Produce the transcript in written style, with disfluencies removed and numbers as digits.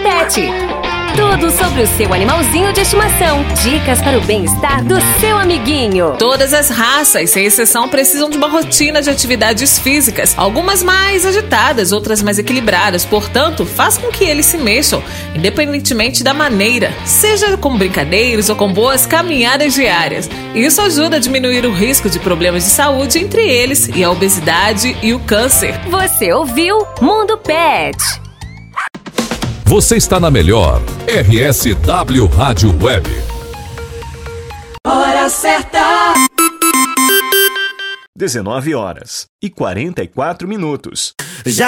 Pet. Tudo sobre o seu animalzinho de estimação. Dicas para o bem-estar do seu amiguinho. Todas as raças, sem exceção, precisam de uma rotina de atividades físicas. Algumas mais agitadas, outras mais equilibradas. Portanto, faça com que eles se mexam, independentemente da maneira. Seja com brincadeiras ou com boas caminhadas diárias. Isso ajuda a diminuir o risco de problemas de saúde, entre eles e a obesidade e o câncer. Você ouviu Mundo Pet. Você está na melhor RSW Rádio Web. Hora certa. 19h44. Já